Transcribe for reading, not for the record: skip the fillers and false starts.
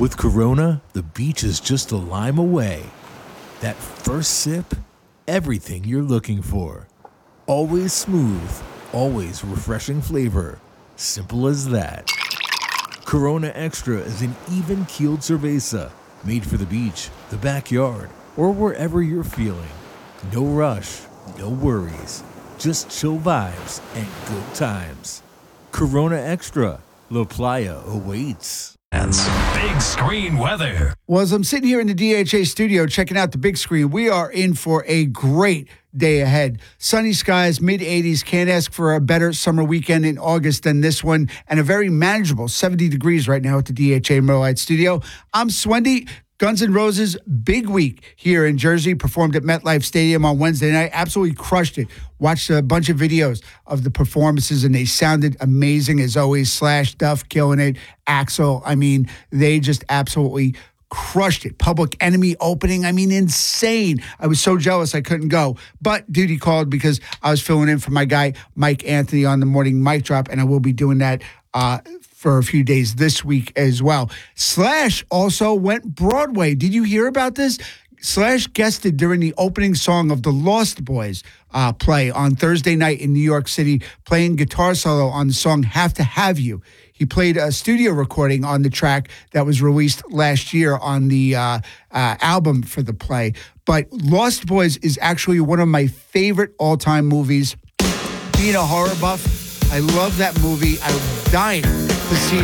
With Corona, the beach is just a lime away. That first sip, everything you're looking for. Always smooth, always refreshing flavor. Simple as that. Corona Extra is an even-keeled cerveza made for the beach, the backyard, or wherever you're feeling. No rush, no worries. Just chill vibes and good times. Corona Extra. La Playa awaits. Big screen weather. Well, as I'm sitting here in the DHA studio checking out the big screen, we are in for a great day ahead. Sunny skies, mid-80s. Can't ask for a better summer weekend in August than this one, and a very manageable 70 degrees right now at the DHA Miller Lite studio. I'm Swendy. Guns N' Roses, big week here in Jersey, performed at MetLife Stadium on Wednesday night. Absolutely crushed it. Watched a bunch of videos of the performances, and they sounded amazing as always. Slash, Duff, killing it. Axl, I mean, they just absolutely crushed it. Public Enemy opening, I mean, insane. I was so jealous I couldn't go. But duty called because I was filling in for my guy, Mike Anthony, on the morning mic drop, and I will be doing that for a few days this week as well. Slash also went Broadway. Did you hear about this? Slash guested during the opening song of the Lost Boys play on Thursday night in New York City, playing guitar solo on the song Have to Have You. He played a studio recording on the track that was released last year on the album for the play. But Lost Boys is actually one of my favorite all-time movies. Being a horror buff, I love that movie. I'm dying to see